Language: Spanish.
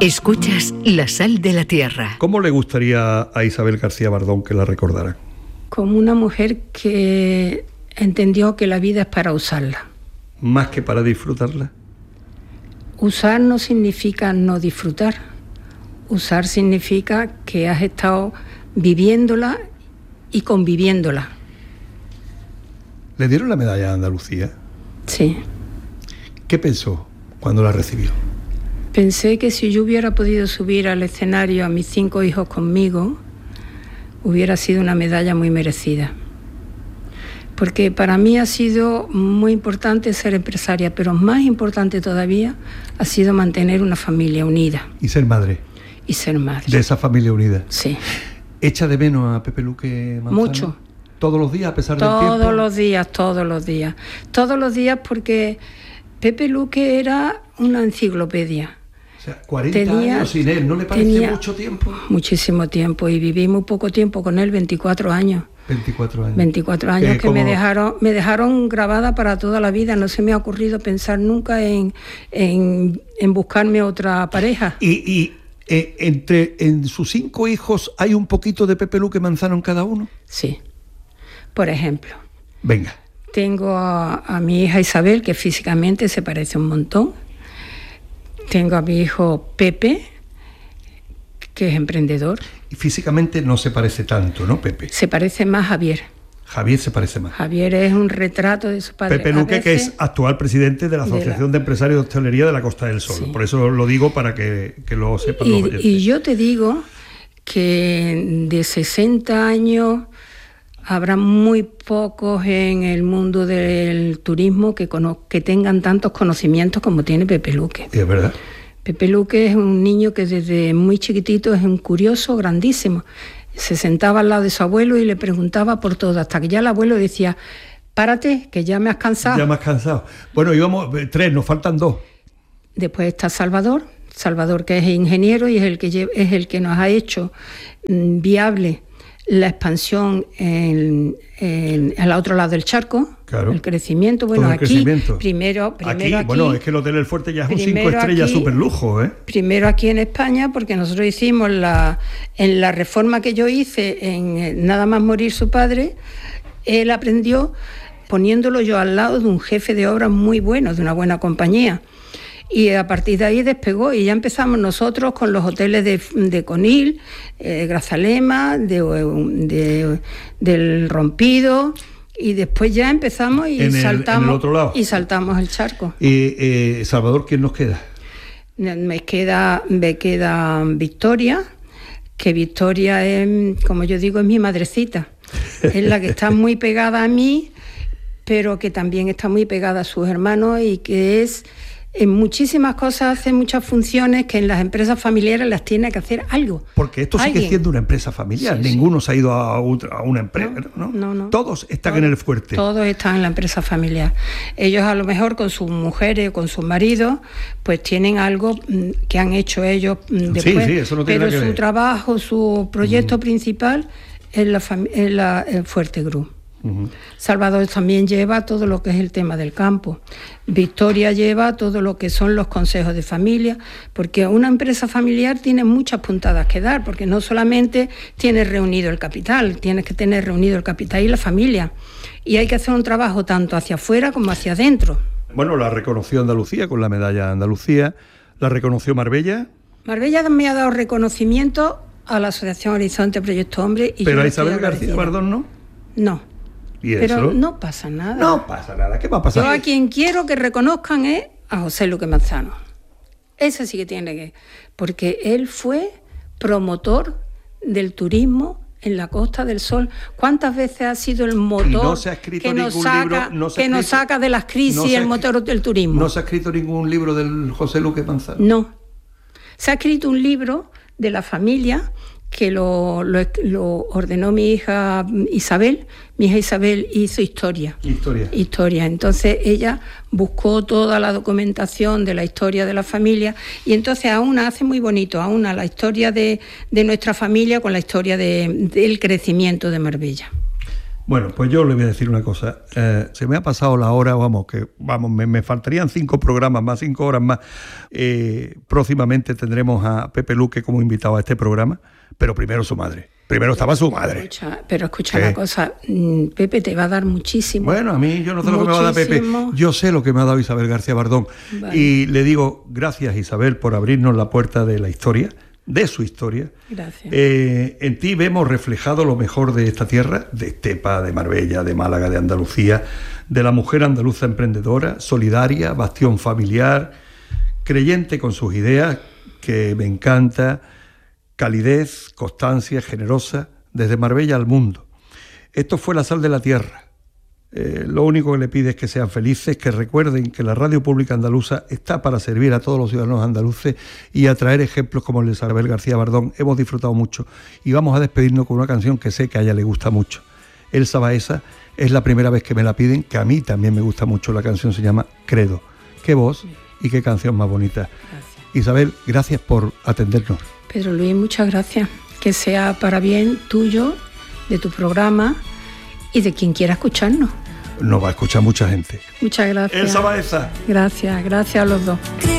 Escuchas La Sal de la Tierra. ¿Cómo le gustaría a Isabel García Bardón que la recordaran? Como una mujer que entendió que la vida es para usarla. ¿Más que para disfrutarla? Usar no significa no disfrutar. Usar significa que has estado viviéndola y conviviéndola. ¿Le dieron la medalla de Andalucía? Sí. ¿Qué pensó cuando la recibió? Pensé que si yo hubiera podido subir al escenario a mis 5 hijos conmigo, hubiera sido una medalla muy merecida. Porque para mí ha sido muy importante ser empresaria, pero más importante todavía ha sido mantener una familia unida. ¿Y ser madre? Y ser madre. ¿De esa familia unida? Sí. ¿Echa de menos a Pepe Luque Manzano? Mucho. ¿Todos los días a pesar del tiempo? Todos los días. Todos los días porque Pepe Luque era una enciclopedia. O sea, 40 años sin él, ¿no le parece mucho tiempo? Muchísimo tiempo, y viví muy poco tiempo con él, 24 años. 24 años. 24 años que me dejaron grabada para toda la vida. No se me ha ocurrido pensar nunca en buscarme otra pareja. ¿Y en sus 5 hijos hay un poquito de Pepe Luque Manzano en cada uno? Sí. Por ejemplo. Venga. Tengo a mi hija Isabel, que físicamente se parece un montón. Tengo a mi hijo Pepe, que es emprendedor. Y físicamente no se parece tanto, ¿no, Pepe? Se parece más a Javier. Javier se parece más. Javier es un retrato de su padre. Pepe Luque, que es actual presidente de la Asociación de Empresarios de Hostelería de la Costa del Sol. Sí. Por eso lo digo, para que lo sepan los oyentes. Y yo te digo que de 60 años habrá muy pocos en el mundo del turismo que tengan tantos conocimientos como tiene Pepe Luque. Es verdad. Pepe Luque es un niño que desde muy chiquitito es un curioso grandísimo. Se sentaba al lado de su abuelo y le preguntaba por todo, hasta que ya el abuelo decía: párate, que ya me has cansado. Ya me has cansado. Bueno, íbamos 3, nos faltan 2. Después está Salvador, que es ingeniero y es el que nos ha hecho viable la expansión al otro lado del charco, claro. El crecimiento. Bueno, todo el aquí, crecimiento. Primero aquí, bueno, es que el Hotel El Fuerte ya es un 5 estrellas súper lujo, ¿eh? Primero aquí en España, porque nosotros hicimos en la reforma que yo hice, en nada más morir su padre, él aprendió poniéndolo yo al lado de un jefe de obras muy bueno, de una buena compañía. Y a partir de ahí despegó, y ya empezamos nosotros con los hoteles de Conil, Grazalema, del Rompido, y después ya empezamos y saltamos el charco. Y Salvador, ¿quién nos queda? Me queda Victoria, que Victoria es, como yo digo, es mi madrecita. Es la que está muy pegada a mí, pero que también está muy pegada a sus hermanos, y que es... En muchísimas cosas hace muchas funciones que en las empresas familiares las tiene que hacer algo. Porque esto sigue siendo una empresa familiar. Sí, ninguno se ha ido a una empresa, ¿no? No. Todos están en el Fuerte. Todos están en la empresa familiar. Ellos a lo mejor con sus mujeres o con sus maridos pues tienen algo que han hecho ellos después. Sí, eso no tiene nada que ver. Pero su trabajo, su proyecto principal es el Fuerte Group. Salvador también lleva todo lo que es el tema del campo. Victoria lleva todo lo que son los consejos de familia, porque una empresa familiar tiene muchas puntadas que dar, porque no solamente tienes reunido el capital, tienes que tener reunido el capital y la familia, y hay que hacer un trabajo tanto hacia afuera como hacia adentro. Bueno, la reconoció Andalucía con la medalla de Andalucía, la reconoció Marbella. Marbella me ha dado reconocimiento a la Asociación Horizonte Proyecto Hombre. Pero a Isabel García Bardón no. No. Pero no pasa nada. No pasa nada. ¿Qué va a pasar? Yo a quien quiero que reconozcan es a José Luque Manzano. Ese sí que tiene que... Porque él fue promotor del turismo en la Costa del Sol. ¿Cuántas veces ha sido el motor que nos saca de las crisis el motor del turismo? ¿No se ha escrito ningún libro del José Luque Manzano? No. Se ha escrito un libro de la familia que lo ordenó mi hija Isabel. Mi hija Isabel hizo historia. Entonces ella buscó toda la documentación de la historia de la familia, y entonces hace muy bonito la historia de nuestra familia con la historia del crecimiento de Marbella. Bueno, pues yo le voy a decir una cosa. Se me ha pasado la hora, me faltarían 5 programas más, 5 horas más. Próximamente tendremos a Pepe Luque como invitado a este programa, pero primero su madre. Primero estaba su madre. Escucha una cosa, Pepe te va a dar muchísimo. Bueno, a mí yo no sé lo que me va a dar Pepe. Yo sé lo que me ha dado Isabel García Bardón. Vale. Y le digo, gracias Isabel por abrirnos la puerta de la historia, de su historia. Gracias. En ti vemos reflejado lo mejor de esta tierra, de Estepa, de Marbella, de Málaga, de Andalucía, de la mujer andaluza emprendedora, solidaria, bastión familiar, creyente con sus ideas, que me encanta, calidez, constancia, generosa, desde Marbella al mundo. Esto fue La Sal de la Tierra. Lo único que le pide es que sean felices, que recuerden que la radio pública andaluza está para servir a todos los ciudadanos andaluces y a traer ejemplos como el de Isabel García Bardón. Hemos disfrutado mucho y vamos a despedirnos con una canción que sé que a ella le gusta mucho. Elsa Baeza, es la primera vez que me la piden, que a mí también me gusta mucho. La canción se llama Credo. Qué voz y qué canción más bonita. Gracias. Isabel, gracias por atendernos. Pedro Luis, muchas gracias. Que sea para bien tuyo, de tu programa y de quien quiera escucharnos. Nos va a escuchar mucha gente. Muchas gracias. Elsa Baeza. Gracias a los dos.